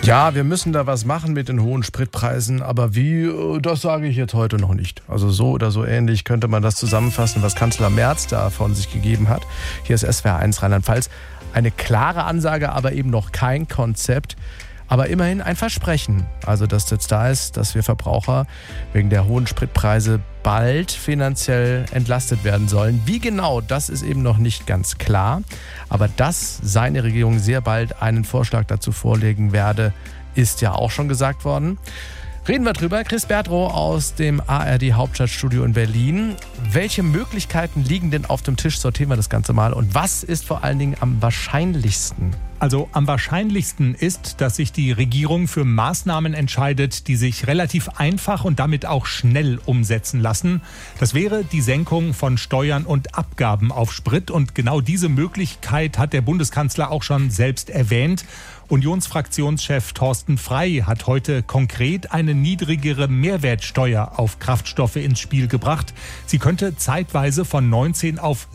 Ja, wir müssen da was machen mit den hohen Spritpreisen, aber wie, das sage ich jetzt heute noch nicht. Also so oder so ähnlich könnte man das zusammenfassen, was Kanzler Merz da von sich gegeben hat. Hier ist SWR 1 Rheinland-Pfalz. Eine klare Ansage, aber eben noch kein Konzept. Aber immerhin ein Versprechen, also dass jetzt da ist, dass wir Verbraucher wegen der hohen Spritpreise bald finanziell entlastet werden sollen. Wie genau, das ist eben noch nicht ganz klar. Aber dass seine Regierung sehr bald einen Vorschlag dazu vorlegen werde, ist ja auch schon gesagt worden. Reden wir drüber. Chris Bertrow aus dem ARD Hauptstadtstudio in Berlin. Welche Möglichkeiten liegen denn auf dem Tisch? Sortieren wir das Ganze mal. Und was ist vor allen Dingen am wahrscheinlichsten? Also am wahrscheinlichsten ist, dass sich die Regierung für Maßnahmen entscheidet, die sich relativ einfach und damit auch schnell umsetzen lassen. Das wäre die Senkung von Steuern und Abgaben auf Sprit. Und genau diese Möglichkeit hat der Bundeskanzler auch schon selbst erwähnt. Unionsfraktionschef Thorsten Frey hat heute konkret eine niedrigere Mehrwertsteuer auf Kraftstoffe ins Spiel gebracht. Sie könnte zeitweise von 19 auf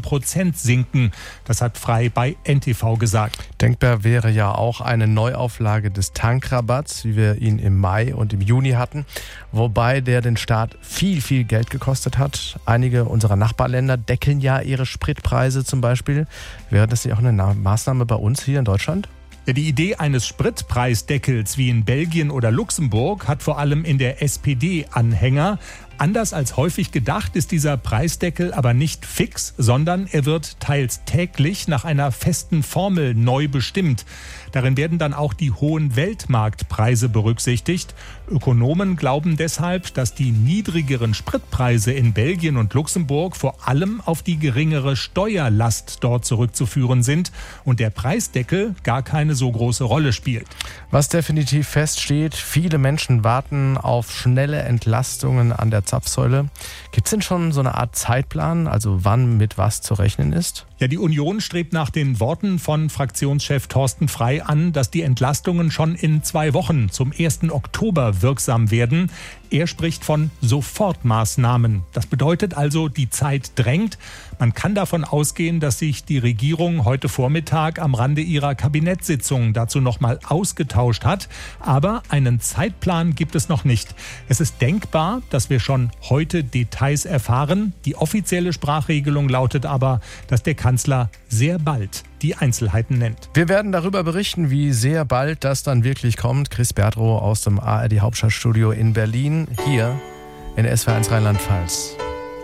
7% sinken. Das hat Frey bei NTV gesagt. Denkbar wäre ja auch eine Neuauflage des Tankrabatts, wie wir ihn im Mai und im Juni hatten, wobei der den Staat viel, viel Geld gekostet hat. Einige unserer Nachbarländer deckeln ja ihre Spritpreise zum Beispiel. Wäre das nicht auch eine Maßnahme bei uns hier in Deutschland? Ja, die Idee eines Spritpreisdeckels wie in Belgien oder Luxemburg hat vor allem in der SPD Anhänger. Anders als häufig gedacht ist dieser Preisdeckel aber nicht fix, sondern er wird teils täglich nach einer festen Formel neu bestimmt. Darin werden dann auch die hohen Weltmarktpreise berücksichtigt. Ökonomen glauben deshalb, dass die niedrigeren Spritpreise in Belgien und Luxemburg vor allem auf die geringere Steuerlast dort zurückzuführen sind und der Preisdeckel gar keine so große Rolle spielt. Was definitiv feststeht, viele Menschen warten auf schnelle Entlastungen an der Zapfsäule. Gibt es denn schon so eine Art Zeitplan, also wann mit was zu rechnen ist? Ja, die Union strebt nach den Worten von Fraktionschef Thorsten Frey an, dass die Entlastungen schon in 2 Wochen zum 1. Oktober wirksam werden. Er spricht von Sofortmaßnahmen. Das bedeutet also, die Zeit drängt. Man kann davon ausgehen, dass sich die Regierung heute Vormittag am Rande ihrer Kabinettssitzung dazu nochmal ausgetauscht hat. Aber einen Zeitplan gibt es noch nicht. Es ist denkbar, dass wir schon heute Details erfahren. Die offizielle Sprachregelung lautet aber, dass der Kanzler sehr bald die Einzelheiten nennt. Wir werden darüber berichten, wie sehr bald das dann wirklich kommt. Chris Bertrow aus dem ARD Hauptstadtstudio in Berlin, hier in SWR 1 Rheinland-Pfalz.